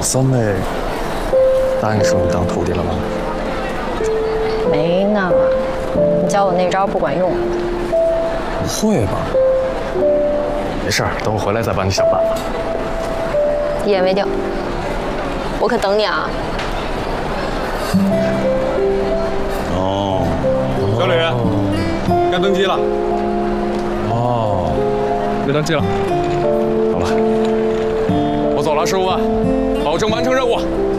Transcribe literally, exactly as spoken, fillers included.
三妹答应收你当徒弟了吗？ 没呢，你教我那招不管用。 不会吧？没事儿，等我回来再帮你想办法。 一言为定，我可等你啊！ 哦，小李，该登机了。 哦， 该登机了。 好了， 我走了，师傅们，保证完成任务。